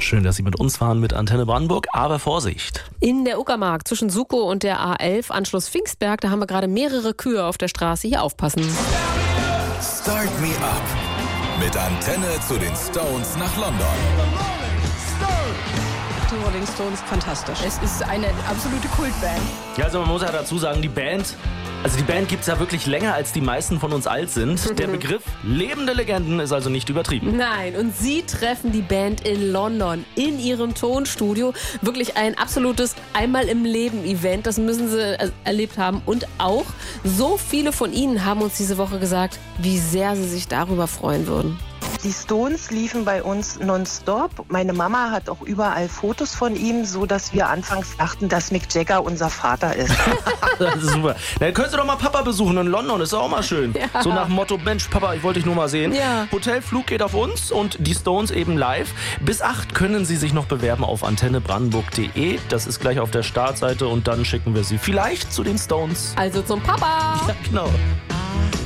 Schön, dass Sie mit uns fahren mit Antenne Brandenburg, aber Vorsicht. In der Uckermark zwischen Sukow und der A11 Anschluss Pfingstberg, da haben wir gerade mehrere Kühe auf der Straße. Hier aufpassen. Start Me Up mit Antenne zu den Stones nach London. Die Rolling Stones, fantastisch. Es ist eine absolute Kultband. Ja, also man muss ja dazu sagen, die Band gibt es ja wirklich länger, als die meisten von uns alt sind. Der Begriff lebende Legenden ist also nicht übertrieben. Nein, und Sie treffen die Band in London, in ihrem Tonstudio. Wirklich ein absolutes Einmal-im-Leben-Event, das müssen Sie erlebt haben. Und auch so viele von Ihnen haben uns diese Woche gesagt, wie sehr sie sich darüber freuen würden. Die Stones liefen bei uns nonstop. Meine Mama hat auch überall Fotos von ihm, so dass wir anfangs dachten, dass Mick Jagger unser Vater ist. Das ist super. Dann könntest du doch mal Papa besuchen in London, ist auch mal schön. Ja. So nach dem Motto, Mensch, Papa, ich wollte dich nur mal sehen. Ja. Hotelflug geht auf uns und die Stones eben live. Bis 8 können Sie sich noch bewerben auf antennebrandenburg.de. Das ist gleich auf der Startseite und dann schicken wir Sie vielleicht zu den Stones. Also zum Papa! Ja, genau.